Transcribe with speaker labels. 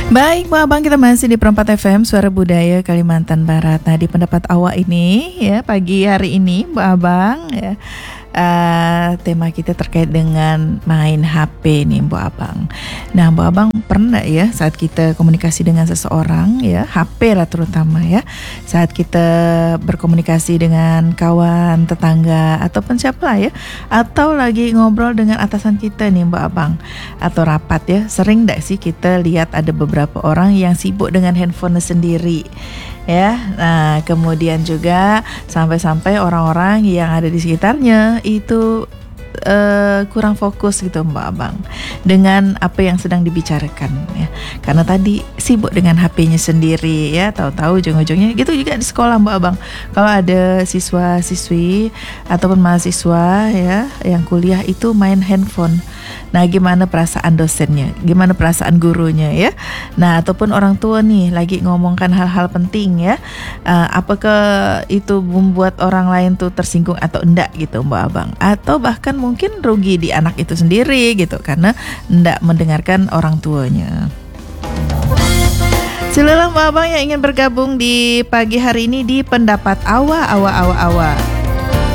Speaker 1: Baik, Bu Abang, kita masih di Perempat FM, Suara Budaya Kalimantan Barat. Nah, di pendapat awak ini, ya, pagi hari ini, Bu Abang, ya, tema kita terkait dengan main HP nih, Bu Abang. Nah, Bu Abang pernah ya saat kita komunikasi dengan seseorang, ya, HP lah terutama ya, saat kita berkomunikasi dengan kawan, tetangga, ataupun siapa lah ya, atau lagi ngobrol dengan atasan kita nih, Bu Abang, atau rapat ya, sering gak sih kita lihat ada beberapa orang yang sibuk dengan handphone sendiri ya. Nah, kemudian juga sampai-sampai orang-orang yang ada di sekitarnya itu kurang fokus gitu, Mbak Abang, dengan apa yang sedang dibicarakan ya. Karena tadi sibuk dengan HP-nya sendiri ya, tahu-tahu ujung-ujungnya gitu juga di sekolah, Mbak Abang. Kalau ada siswa-siswi ataupun mahasiswa ya yang kuliah itu main handphone. Nah, gimana perasaan dosennya? Gimana perasaan gurunya ya? Nah, ataupun orang tua nih lagi ngomongkan hal-hal penting ya. Apakah itu membuat orang lain tuh tersinggung atau enggak gitu, Mbak Abang? Atau bahkan mungkin rugi di anak itu sendiri gitu karena enggak mendengarkan orang tuanya. Silakan Mbak Abang yang ingin bergabung di pagi hari ini di pendapat awak.